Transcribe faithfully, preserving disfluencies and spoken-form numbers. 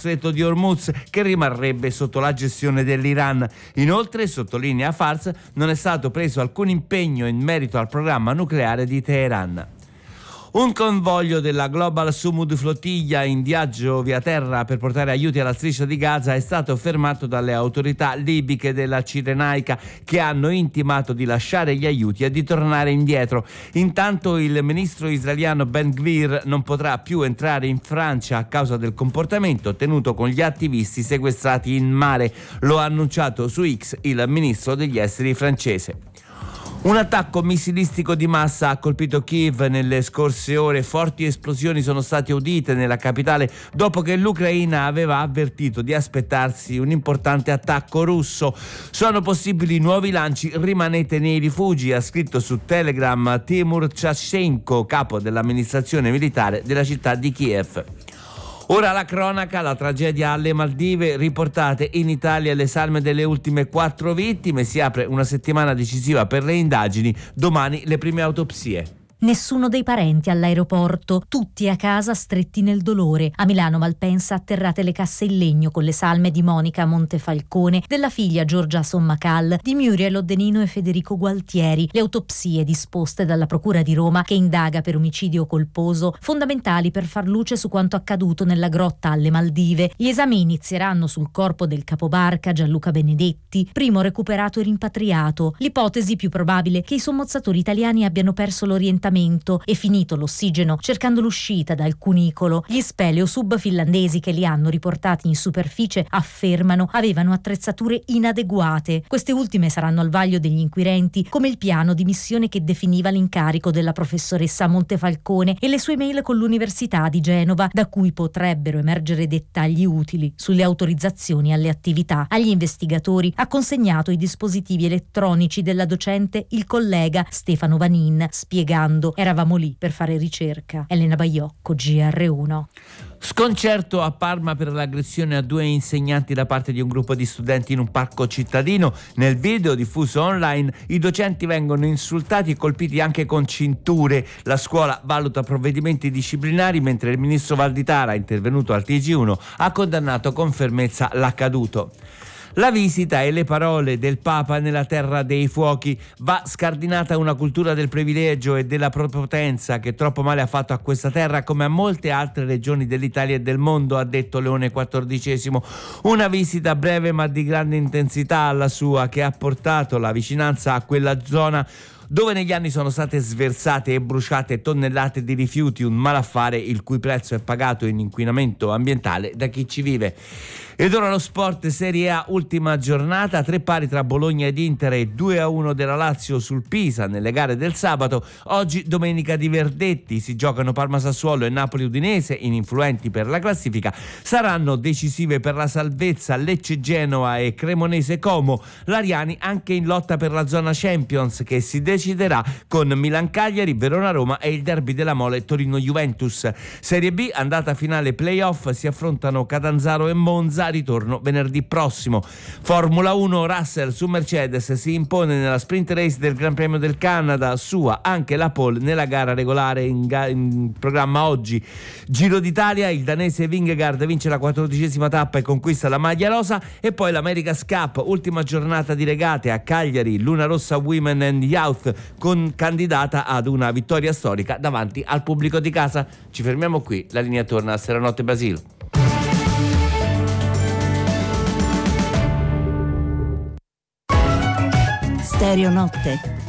stretto di Hormuz, che rimarrebbe sotto la gestione dell'Iran. Inoltre, sottolinea Fars, non è stato preso alcun impegno in merito al programma nucleare di Teheran. Un convoglio della Global Sumud Flottiglia in viaggio via terra per portare aiuti alla striscia di Gaza è stato fermato dalle autorità libiche della Cirenaica, che hanno intimato di lasciare gli aiuti e di tornare indietro. Intanto il ministro israeliano Ben Gvir non potrà più entrare in Francia a causa del comportamento tenuto con gli attivisti sequestrati in mare. Lo ha annunciato su X il ministro degli esteri francese. Un attacco missilistico di massa ha colpito Kiev nelle scorse ore. Forti esplosioni sono state udite nella capitale dopo che l'Ucraina aveva avvertito di aspettarsi un importante attacco russo. Sono possibili nuovi lanci, rimanete nei rifugi, ha scritto su Telegram Timur Chashenko, capo dell'amministrazione militare della città di Kiev. Ora la cronaca, la tragedia alle Maldive, riportate in Italia le salme delle ultime quattro vittime, si apre una settimana decisiva per le indagini, domani le prime autopsie. Nessuno dei parenti all'aeroporto, tutti a casa stretti nel dolore. A Milano Malpensa atterrate le casse in legno con le salme di Monica Montefalcone, della figlia Giorgia Sommacal, di Muriel Oddenino e Federico Gualtieri. Le autopsie disposte dalla Procura di Roma, che indaga per omicidio colposo, fondamentali per far luce su quanto accaduto nella grotta alle Maldive. Gli esami inizieranno sul corpo del capobarca Gianluca Benedetti, primo recuperato e rimpatriato. L'ipotesi più probabile è che i sommozzatori italiani abbiano perso l'orientamento e finito l'ossigeno cercando l'uscita dal cunicolo. Gli speleosub finlandesi che li hanno riportati in superficie affermano avevano attrezzature inadeguate. Queste ultime saranno al vaglio degli inquirenti, come il piano di missione che definiva l'incarico della professoressa Montefalcone e le sue mail con l'Università di Genova, da cui potrebbero emergere dettagli utili sulle autorizzazioni alle attività. Agli investigatori ha consegnato i dispositivi elettronici della docente il collega Stefano Vanin, spiegando: eravamo lì per fare ricerca. Elena Baiocco, G R uno. Sconcerto a Parma per l'aggressione a due insegnanti da parte di un gruppo di studenti in un parco cittadino. Nel video diffuso online i docenti vengono insultati e colpiti anche con cinture. La scuola valuta provvedimenti disciplinari, mentre il ministro Valditara, intervenuto al T G uno, ha condannato con fermezza l'accaduto. La visita e le parole del Papa nella terra dei fuochi. Va scardinata una cultura del privilegio e della prepotenza che troppo male ha fatto a questa terra come a molte altre regioni dell'Italia e del mondo, ha detto Leone quattordicesimo. Una visita breve ma di grande intensità alla sua, che ha portato la vicinanza a quella zona dove negli anni sono state sversate e bruciate tonnellate di rifiuti, un malaffare il cui prezzo è pagato in inquinamento ambientale da chi ci vive. Ed ora lo sport, Serie A, ultima giornata, tre pari tra Bologna ed Inter e due a uno della Lazio sul Pisa nelle gare del sabato. Oggi domenica di Verdetti, si giocano Parma-Sassuolo e Napoli-Udinese, ininfluenti per la classifica. Saranno decisive per la salvezza Lecce-Genoa e Cremonese-Como. Lariani anche in lotta per la zona Champions, che si deciderà con Milan-Cagliari, Verona-Roma e il derby della Mole Torino-Juventus. Serie B, andata finale playoff, si affrontano Catanzaro e Monza, ritorno venerdì prossimo. Formula uno, Russell su Mercedes si impone nella sprint race del Gran Premio del Canada, sua anche la pole nella gara regolare in, ga- in programma oggi. Giro d'Italia, il danese Vingegaard vince la quattordicesima tappa e conquista la maglia rosa, e poi l'America's Cup, ultima giornata di regate a Cagliari, Luna Rossa Women and Youth con candidata ad una vittoria storica davanti al pubblico di casa. Ci fermiamo qui, la linea torna a Seranotte Basile. Stereo Notte,